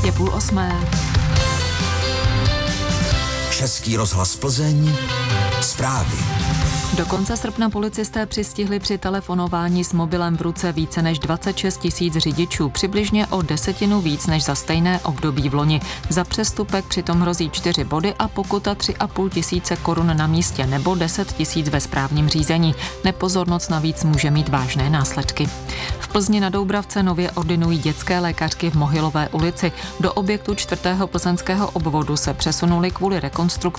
Je 7:30. Český rozhlas Plzeň. Zprávy. Do konce srpna policisté přistihli při telefonování s mobilem v ruce více než 26 000 řidičů, přibližně o 10 víc než za stejné období v loni. Za přestupek přitom hrozí 4 body a pokuta 3 500 korun na místě nebo 10 000 ve správním řízení. Nepozornost navíc může mít vážné následky. V Plzni na Doubravce nově ordinují dětské lékařky v Mohylové ulici. Do objektu 4. plzeňského obvodu se přesunuli kvůli rekonstrukci